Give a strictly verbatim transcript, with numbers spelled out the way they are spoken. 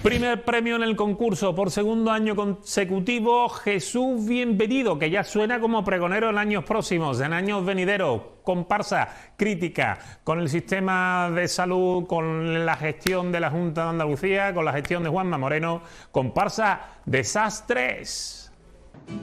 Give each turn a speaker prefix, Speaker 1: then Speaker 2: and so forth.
Speaker 1: Primer premio en el concurso por segundo año consecutivo, Jesús Bienvenido, que ya suena como pregonero en años próximos, en años venideros. Comparsa crítica con el sistema de salud, con la gestión de la Junta de Andalucía, con la gestión de Juanma Moreno. Comparsa desastres.